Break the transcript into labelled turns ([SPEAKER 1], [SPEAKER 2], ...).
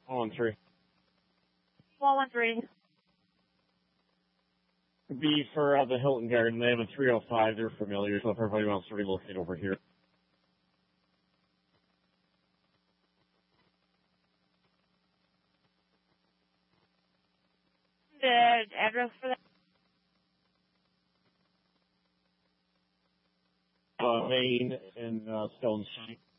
[SPEAKER 1] 113.
[SPEAKER 2] 113.
[SPEAKER 1] Be for the Hilton Garden. They have a 305. They're familiar, so if everybody wants to relocate over here.
[SPEAKER 2] The address for that?
[SPEAKER 1] Maine and Stone City.